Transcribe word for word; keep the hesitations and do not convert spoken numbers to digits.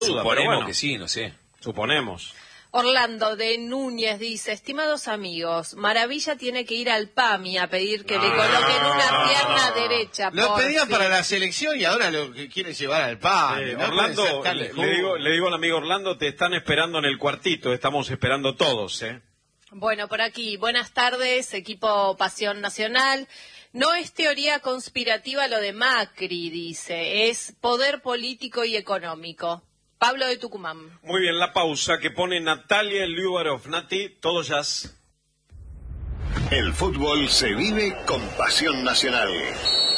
Suponemos bueno, que sí, no sé. Suponemos. Orlando de Núñez dice, estimados amigos, Maravilla tiene que ir al PAMI a pedir que no. le coloquen una pierna derecha. Lo pedían fin. para la selección y ahora lo que quiere llevar al PAMI. Eh, ¿no? Orlando, le, le, digo, le digo al amigo Orlando, te están esperando en el cuartito, estamos esperando todos, ¿eh? Bueno, por aquí, buenas tardes, equipo Pasión Nacional. No es teoría conspirativa lo de Macri, dice, es poder político y económico. Pablo de Tucumán. Muy bien, la pausa que pone Natalia Liubarov. Nati, todo jazz. El fútbol se vive con Pasión Nacional.